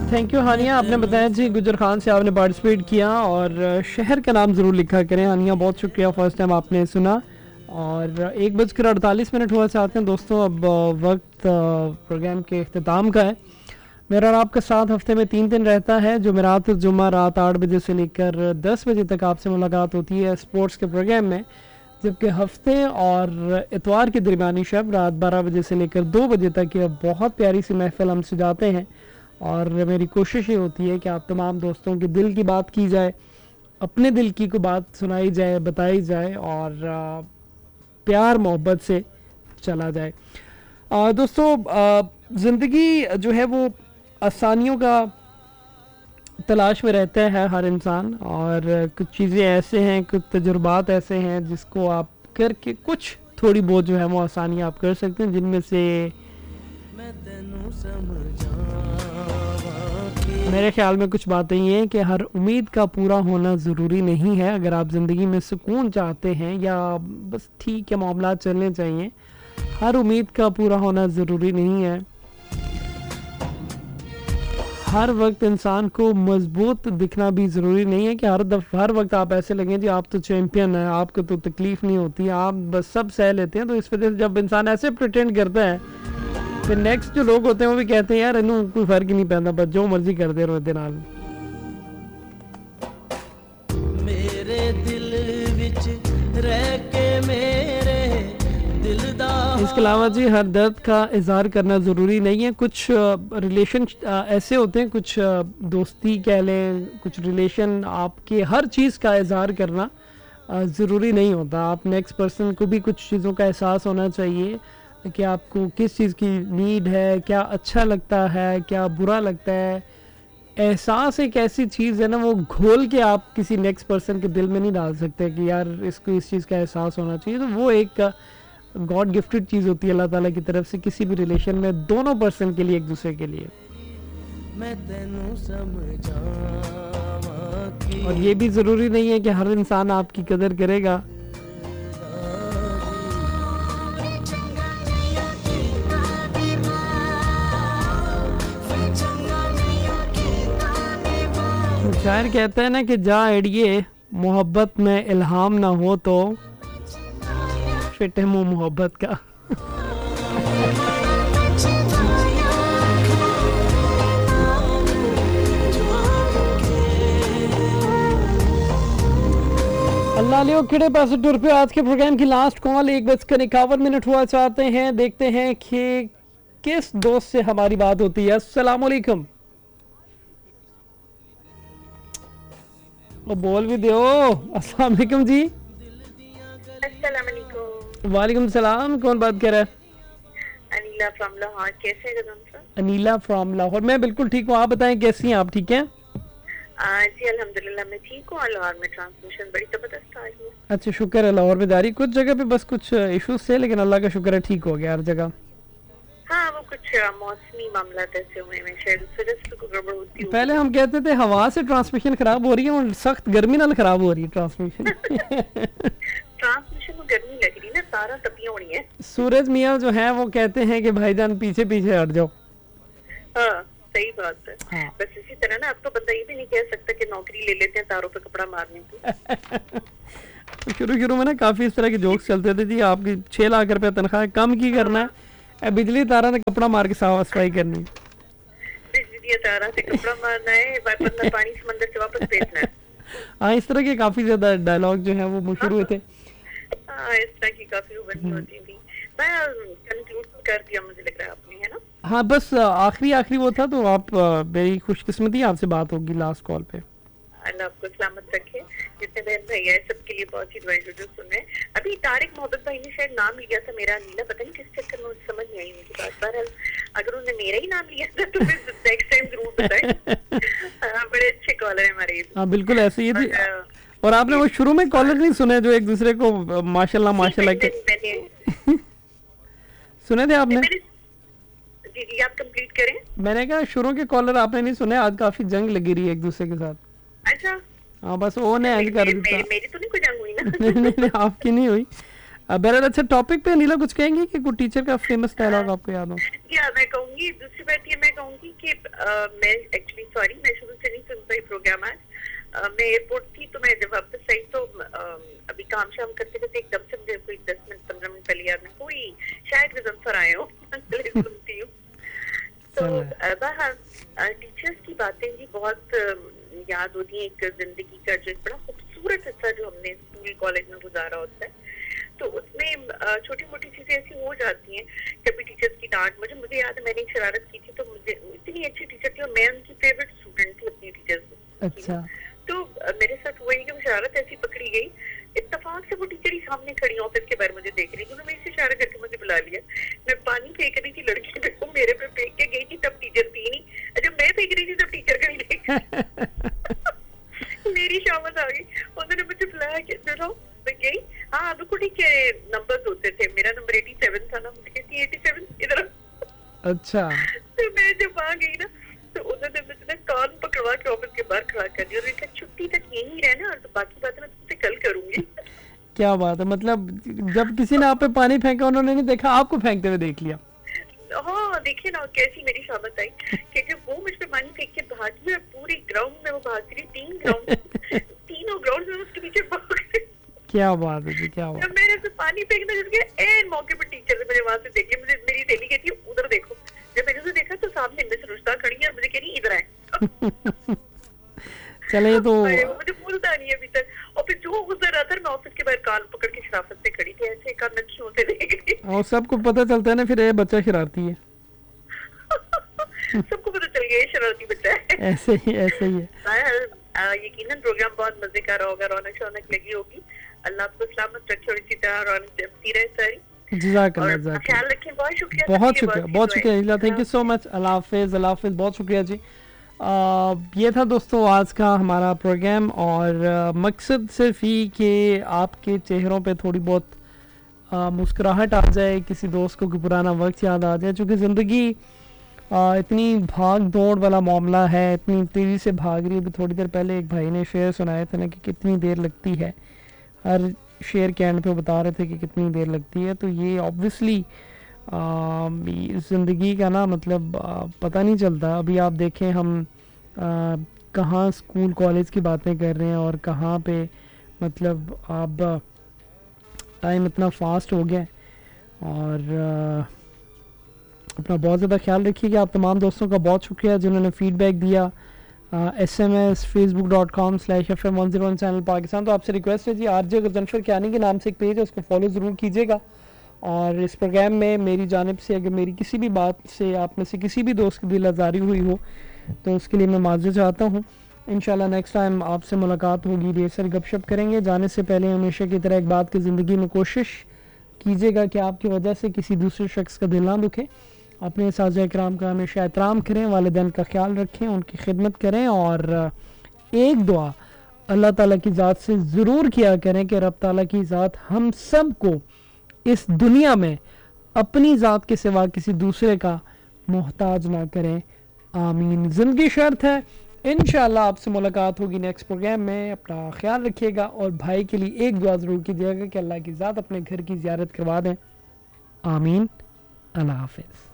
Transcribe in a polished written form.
Thank you हानिया, आपने बताया जी गुजर खान से आपने पार्टिसिपेट किया और शहर का नाम ज़रूर लिखा करें। हानिया बहुत शुक्रिया, फर्स्ट टाइम आपने सुना। और 1:48 हुआ चाहते हैं दोस्तों, अब वक्त प्रोग्राम के अख्ताम का है। मेरा और आपका साथ हफ्ते में 3 दिन रहता है, जो मेरात जुम्मा रात 8 बजे से लेकर 10 बजे तक आपसे मुलाकात होती है स्पोर्ट्स के प्रोग्राम में, जबकि हफ्ते और इतवार के दरमियानी शब रात 12 बजे से लेकर 2 बजे तक ये बहुत प्यारी सी महफिल हम सजाते हैं। और मेरी कोशिश ये होती है कि आप तमाम दोस्तों के दिल की बात की जाए, अपने दिल की को बात सुनाई जाए, बताई जाए और प्यार मोहब्बत से चला जाए। दोस्तों, ज़िंदगी जो है वो आसानियों का तलाश में रहता है हर इंसान, और कुछ चीज़ें ऐसे हैं, कुछ तजुर्बात ऐसे हैं जिसको आप करके कुछ थोड़ी बहुत जो है वो आसानी आप कर सकते हैं, जिनमें से मेरे ख्याल में कुछ बातें ये हैं कि हर उम्मीद का पूरा होना ज़रूरी नहीं है। अगर आप ज़िंदगी में सुकून चाहते हैं या बस ठीक है मामला चलने चाहिए, हर उम्मीद का पूरा होना ज़रूरी नहीं है। हर वक्त इंसान को मजबूत दिखना भी ज़रूरी नहीं है कि हर वक्त आप ऐसे लगें जी आप तो चैम्पियन हैं, आपको तो तकलीफ़ नहीं होती, आप बस सब सह लेते हैं। तो इस वजह से जब इंसान ऐसे प्रिटेंड करता है, फिर नेक्स्ट जो लोग होते हैं वो भी कहते हैं यार इन्हों कोई फ़र्क ही नहीं पैंदा, बस जो मर्जी कर दे रोते नाल। मेरे दिल विच रह के मेरे इसके अलावा जी हर दर्द का इजहार करना ज़रूरी नहीं है। कुछ रिलेशन ऐसे होते हैं, कुछ दोस्ती कह लें, कुछ रिलेशन आपके हर चीज़ का इजहार करना ज़रूरी नहीं होता। आप नेक्स्ट पर्सन को भी कुछ चीज़ों का एहसास होना चाहिए कि आपको किस चीज़ की नीड है, क्या अच्छा लगता है, क्या बुरा लगता है। एहसास एक ऐसी चीज़ है ना, वो घोल के आप किसी नेक्स्ट पर्सन के दिल में नहीं डाल सकते कि यार इसको इस चीज़ का एहसास होना चाहिए। तो वो एक गॉड गिफ्टेड चीज़ होती है अल्लाह ताला की तरफ से किसी भी रिलेशन में, दोनों पर्सन के लिए, एक दूसरे के लिए। मैं तेनू समझावा, और ये भी ज़रूरी नहीं है कि हर इंसान आपकी कदर करेगा। शायर कहते हैं ना कि जा एड़िए मोहब्बत में इल्हाम ना हो तो फिट है मुँह मोहब्बत का। अल्लाह लियो किड़े पास टुर पे। आज के प्रोग्राम की लास्ट कॉल 1:51 हुआ चाहते हैं। देखते हैं कि किस दोस्त से हमारी बात होती है। अस्सलाम वालेकुम। वो बोल भी दो। अस्सलाम वालेकुम जी। अस्सलाम वालेकुम। वालेकुम सलाम। कौन बात कर रहा है? अनीला फ्रॉम लाहौर। कैसे हैं सर? अनीला फ्रॉम लाहौर। मैं बिल्कुल ठीक हूँ, आप बताएं कैसी हैं आप? ठीक हैं जी अल्हम्दुलिल्लाह मैं ठीक हूँ। लाहौर में ट्रांसमिशन बड़ी जबरदस्त आ रही है। अच्छा शुक्र है। लाहौर में जारी, कुछ जगह पे बस कुछ इश्यूज थे, लेकिन अल्लाह का शुक्र है ठीक हो गया हर जगह। हाँ वो कुछ मौसमी मामला ऐसे हुए हैं, शायद उस वजह से कोई गड़बड़ होती है। पहले हम कहते थे हवा से ट्रांसमिशन खराब हो रही है, और सख्त गर्मी नाल खराब हो रही है ट्रांसमिशन। ट्रांसमिशन में गर्मी लग रही है ना, तारा तपियां हो रही है। सूरज मियाँ जो है वो कहते हैं कि भाईजान पीछे पीछे हट जाओ। हाँ सही बात है। हाँ। बस इसी तरह ना अब तो बंदा ये भी नहीं कह सकता कि नौकरी ले लेते हैं तारों पे कपड़ा मारने की। शुरू में ना काफी इस तरह के जोक्स चलते थे जी, आपकी 6 लाख रुपए तनख्वाह है, कम की करना है, बिजली तारा ने कपड़ा मार के साफ सफाई करनी, बिजली तारा से कपड़ा मारना है, वापस पानी समंदर से वापस भेजना है। हाँ इस तरह के काफी ज्यादा डायलॉग जो है वो मशहूर हुए थे। इस तरह की काफी बनी होती थी। मैं कंक्लूड कर दिया मुझे लग रहा है आपने, है ना? हाँ बस आखिरी वो था, तो आप मेरी खुशकिस्मती आपसे बात होगी लास्ट कॉल पे। अल्लाह आपको सलामत रखे। जितने बहन भैया है सबके लिए बहुत ही दुआएं जो सुन रहे हैं। अभी तारिक मोहब्बत भाई ने शायद नाम लिया था मेरा, नीला, पता नहीं किस चक्कर में समझ नहीं आई मुझे बात। बहरहाल अगर उन्होंने मेरा ही नाम लिया था तो फिर नेक्स्ट टाइम जरूर बताएं। बड़े अच्छे कॉलर है हमारे। हाँ बिल्कुल ऐसे ही थी। और आपने वो शुरू में कॉलर नहीं सुने जो एक दूसरे को माशाल्लाह माशाल्लाह के सुने थे आपने? जी जी आप कंप्लीट करें। मैंने कहा शुरू के कॉलर आपने नहीं सुने, आज काफी जंग लगी रही है एक दूसरे के साथ। अच्छा हाँ बस वो ने एंड कर दिया। मेरी तो नहीं कोई जंग हुई ना। नहीं आपकी नहीं हुई। बहरहाल अच्छा टॉपिक पे नीला कुछ कहेंगे कि कोई टीचर का फेमस डायलॉग आपको याद हो? या मैं कहूंगी दूसरी बात ये मैं कहूंगी कि मैं एक्चुअली एयरपोर्ट थी, तो मैं जब वापस आई तो अभी काम शाम करते करते एकदम से मुझे कोई 10 मिनट 15 मिनट पहले याद में कोई शायद गजनफर आए हो सुनती हूँ। तो टीचर्स की बातें भी बहुत याद होती है। एक जिंदगी का जो एक बड़ा खूबसूरत हिस्सा जो हमने स्कूल कॉलेज में गुजारा होता है, तो उसमें छोटी मोटी चीजें ऐसी हो जाती हैं। कभी टीचर्स की डांट, मुझे याद है मैंने एक शरारत की थी, तो मुझे इतनी अच्छी टीचर थी और मैं उनकी फेवरेट स्टूडेंट थी अपनी टीचर्स में। अच्छा। तो मेरे साथ हुआ कि वो शरारत ऐसी पकड़ी गई, इत्तेफाक से वो टीचर ही सामने खड़ी ऑफिस के बाहर मुझे देख रही थी, उन्होंने मेरे से इशारा करके मुझे बुला लिया। मैं पानी फेंक रही थी, लड़की पे वो मेरे पे फेंक के गई थी, तब टीचर थी नहीं। जब मैं फेंक रही थी तब टीचर खड़ी थी। मेरी शामत आ गई, उन्होंने मुझे बुलाया कि मैं गई। हाँ बिल्कुल ठीक है, नंबर होते थे, मेरा नंबर 87 था ना, मुझे कहती 87 इधर। अच्छा। तो मैं जब वहाँ गई ना, तो उन्होंने मुझे कान पकड़वा के ऑफिस के बाहर खड़ा कर दिया और कहा छुट्टी तक यहीं रहना, और तो बाकी बातें मैं तुमसे कल करूंगी। क्या बात है, मतलब जब किसी ने आप पे पानी फेंका उन्होंने नहीं देखा, आपको फेंकते हुए देख लिया। हाँ देखिए ना कैसी मेरी शामत आई कि जब वो मुझ पे पानी फेंक के भागी और पूरी ग्राउंड में वो भाग रही, 3 ग्राउंड तीनों ग्राउंड में उसके पीछे भाग रही। क्या बात है जी, क्या बात। जब मैंने से पानी फेंकना जुट गया, एन मौके पर टीचर ने मुझे वहां से देख लिया। मुझे मेरी सहेली कहती है उधर देखो। जब मैंने उसे देखा तो सामने इनमें से रुश्ता खड़ी है और मुझे कह रही इधर आए। चले ये तो मुझे भूलता नहीं है अभी तक। और फिर जो गुजर रहा था, मैं ऑफिस के बाहर कान पकड़ के शराफत से खड़ी थी, ऐसे कान नक्शों से देख रही। और सबको पता चलता है ना फिर ये बच्चा शरारती है। सबको पता चल गया ये शरारती बच्चा है। ऐसे ही है। यकीनन प्रोग्राम बहुत मजे का रहा होगा, रौनक शौनक लगी होगी। अल्लाह आपको सलामत रखे और इसी तरह रौनक जमती रहे सारी। जज़ाकल्लाह, ख्याल रखें। बहुत शुक्रिया, बहुत शुक्रिया इला, थैंक यू सो मच। अल्लाह हाफिज़, अल्लाह हाफिज़, बहुत शुक्रिया जी। ये था दोस्तों आज का हमारा प्रोग्राम, और मकसद सिर्फ ही कि आपके चेहरों पे थोड़ी बहुत मुस्कुराहट आ जाए, किसी दोस्त को पुराना वक्त याद आ जाए। चूँकि ज़िंदगी इतनी भाग दौड़ वाला मामला है, इतनी तेज़ी से भाग रही है। अभी थोड़ी देर पहले एक भाई ने शेर सुनाए थे ना कि कितनी देर लगती है, हर शेर के एंड पे बता रहे थे कि कितनी देर लगती है। तो ये ऑब्वियसली ज़िंदगी का ना मतलब पता नहीं चलता। अभी आप देखें हम कहाँ स्कूल कॉलेज की बातें कर रहे हैं और कहाँ पे मतलब अब टाइम इतना फास्ट हो गया है। और अपना बहुत ज़्यादा ख्याल रखिएगा। आप तमाम दोस्तों का बहुत शुक्रिया जिन्होंने फ़ीडबैक दिया। SMS facebook.com/FM101 channel Pakistan. तो आपसे रिक्वेस्ट है जी, आरजे गजनफर कियानी के नाम से एक पेज है, उसको फॉलो ज़रूर कीजिएगा। और इस प्रोग्राम में मेरी जानिब से अगर मेरी किसी भी बात से आप में से किसी भी दोस्त की दिल आज़ारी हुई हो तो उसके लिए मैं माज़रत चाहता हूँ। इंशाल्लाह नेक्स्ट टाइम आपसे मुलाकात होगी, ढेर सारी गपशप करेंगे। जाने से पहले हमेशा की तरह एक बात की ज़िंदगी में कोशिश कीजिएगा कि आपकी वजह से किसी दूसरे शख्स का दिल ना दुखे। अपने साज़ा इकराम का हमेशा एहतराम करें, वालिदैन का ख्याल रखें, उनकी खिदमत करें। और एक दुआ अल्लाह ताला की ज़ात से ज़रूर किया करें कि रब ताला की ज़ात हम सब को इस दुनिया में अपनी ज़ात के सिवा किसी दूसरे का मोहताज ना करें। आमीन। ज़िंदगी शर्त है। इंशाल्लाह आपसे मुलाकात होगी नेक्स्ट प्रोग्राम में। अपना ख्याल रखिएगा और भाई के लिए एक दुआ ज़रूर कीजिएगा कि अल्लाह की ज़ात अपने घर की ज़ियारत करवा दें। आमीन। अल्लाह हाफ़िज़।